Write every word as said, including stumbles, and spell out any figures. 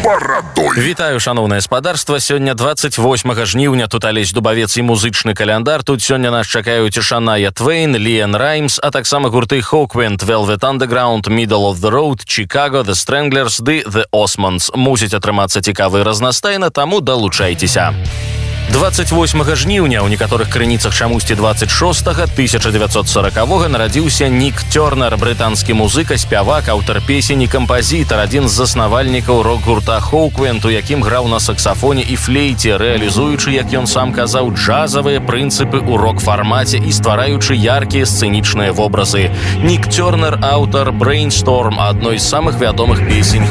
барадой. Вітаю, шановнае спадарства. Сёння двадцать восьмага жніўня. Тут Алесь Дубавец і музычны каляндар. Тут сёння нас чакаюць Шаная Твейн, Лиэн Раймс, а таксама гурты Hawkwind, Velvet Underground, Middle of the Road, Chicago, The Stranglers ды The Osmonds. Мусіць атрымацца цікава і разнастайна, таму далучайцеся. двадцать восьмага жніўня ў некаторых крыніцах чамусьці двадцать шостага тысяча девятьсот сорокавога нарадзіўся Нік Тёрнер, брытанскі музыка, спявак, аўтар песень і кампазітар, адзін з заснавальнікаў рок-гурта Hawkwind, у якім граў на саксафоне і флейце, рэалізуючы, як ён сам казаў, джазавыя прынцыпы ў рок-фармаце і ствараючы яркія сцэнічныя вобразы. Нік Тёрнер — аўтар Brainstorm, адной з самых вядомых песень